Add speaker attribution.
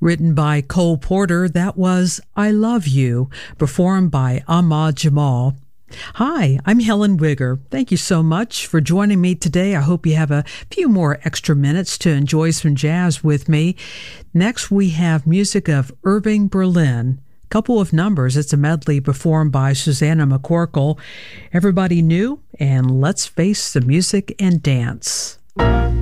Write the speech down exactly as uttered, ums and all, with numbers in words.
Speaker 1: Written by Cole Porter, that was I Love You, performed by Ahmad Jamal. Hi, I'm Helen Wigger. Thank you so much for joining me today. I hope you have a few more extra minutes to enjoy some jazz with me. Next, we have music of Irving Berlin. Couple of numbers. It's a medley performed by Susanna McCorkle. Everybody new, and let's face the music and dance.